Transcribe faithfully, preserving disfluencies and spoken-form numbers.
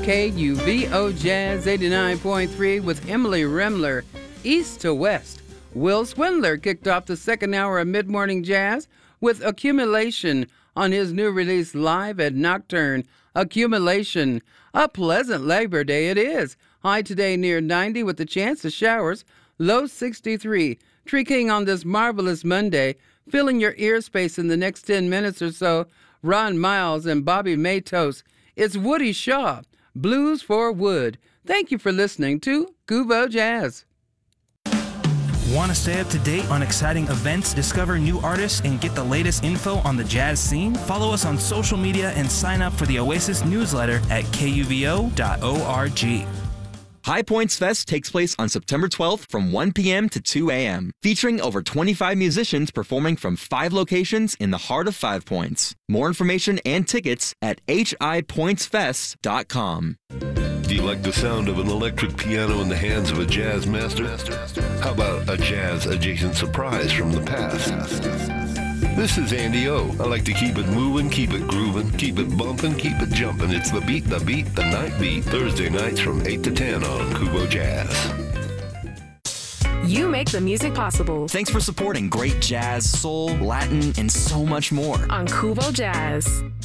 K U V O Jazz eighty-nine point three with Emily Remler, East to West. Will Swindler kicked off the second hour of Mid-Morning Jazz with Accumulation on his new release live at Nocturne. Accumulation. A pleasant Labor Day it is. High today near ninety with the chance of showers. Low sixty-three. Tree King on this marvelous Monday. Filling your ear space in the next ten minutes or so. Ron Miles and Bobby Matos. It's Woody Shaw. Blues for Wood. Thank you for listening to Kuvo Jazz. Want to stay up to date on exciting events, discover new artists, and get the latest info on the jazz scene? Follow us on social media and sign up for the Oasis newsletter at K U V O dot org. High Points Fest takes place on September twelfth from one p.m. to two a.m., featuring over twenty-five musicians performing from five locations in the heart of Five Points. More information and tickets at h i points fest dot com. Do you like the sound of an electric piano in the hands of a jazz master? How about a jazz-adjacent surprise from the past? This is Andy O. I like to keep it moving, keep it grooving, keep it bumping, keep it jumping. It's the beat, the beat, the night beat. Thursday nights from eight to ten on Kuvo Jazz. You make the music possible. Thanks for supporting great jazz, soul, Latin, and so much more on Kuvo Jazz.